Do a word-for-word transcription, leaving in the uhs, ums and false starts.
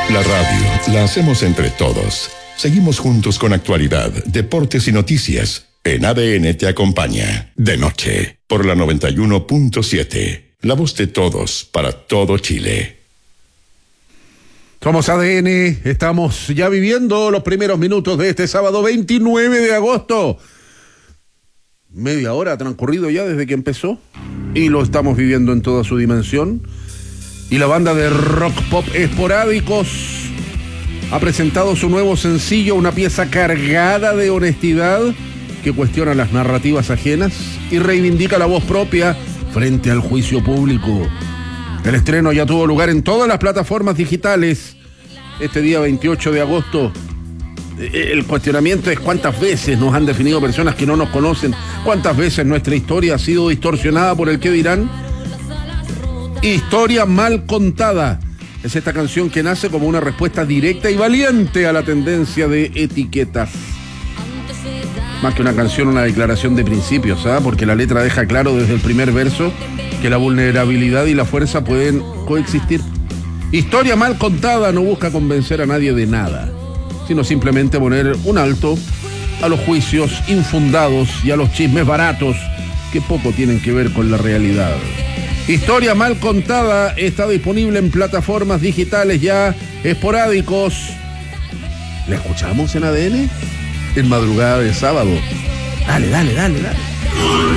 La radio la hacemos entre todos. Seguimos juntos con actualidad, deportes y noticias. En A D N te acompaña, de noche, por la noventa y uno punto siete. La voz de todos, para todo Chile. Somos A D N, estamos ya viviendo los primeros minutos de este sábado veintinueve de agosto. Media hora ha transcurrido ya desde que empezó y lo estamos viviendo en toda su dimensión. Y la banda de rock pop Esporádicos ha presentado su nuevo sencillo, una pieza cargada de honestidad que cuestiona las narrativas ajenas y reivindica la voz propia frente al juicio público. El estreno ya tuvo lugar en todas las plataformas digitales este día veintiocho de agosto. El cuestionamiento es cuántas veces nos han definido personas que no nos conocen, cuántas veces nuestra historia ha sido distorsionada por el qué dirán. Historia mal contada es esta canción que nace como una respuesta directa y valiente a la tendencia de etiquetas. Más que una canción, una declaración de principios, ¿sabes? Porque la letra deja claro desde el primer verso que la vulnerabilidad y la fuerza pueden coexistir. Historia mal contada no busca convencer a nadie de nada, sino simplemente poner un alto a los juicios infundados y a los chismes baratos que poco tienen que ver con la realidad. Historia mal contada está disponible en plataformas digitales ya. Esporádicos. ¿La escuchamos en A D N? En madrugada de sábado. Dale, dale, dale, dale.